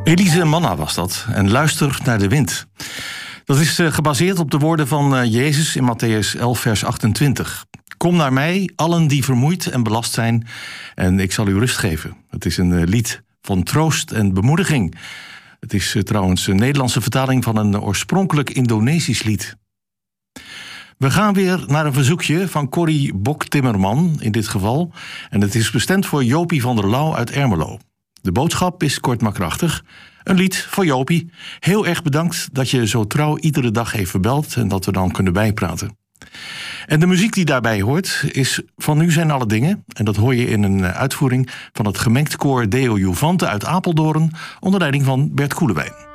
Elise Manna was dat. En luister naar de wind. Dat is gebaseerd op de woorden van Jezus in Mattheüs 11, vers 28. Kom naar mij, allen die vermoeid en belast zijn, en ik zal u rust geven. Het is een lied van troost en bemoediging. Het is trouwens een Nederlandse vertaling van een oorspronkelijk Indonesisch lied. We gaan weer naar een verzoekje van Corrie Bok-Timmerman in dit geval. En het is bestemd voor Jopie van der Lauw uit Ermelo. De boodschap is kort maar krachtig. Een lied voor Jopie. Heel erg bedankt dat je zo trouw iedere dag even belt en dat we dan kunnen bijpraten. En de muziek die daarbij hoort is Van Nu Zijn Alle Dingen. En dat hoor je in een uitvoering van het gemengd koor Deo Juvante uit Apeldoorn onder leiding van Bert Koelewijn.